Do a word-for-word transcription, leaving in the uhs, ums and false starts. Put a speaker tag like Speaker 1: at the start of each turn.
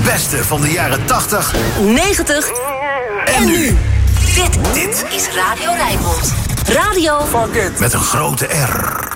Speaker 1: beste van de jaren tachtig,
Speaker 2: negentig
Speaker 1: en nu.
Speaker 2: Dit,
Speaker 1: Dit
Speaker 2: is Radio Rijnmond. Radio
Speaker 1: met een grote R.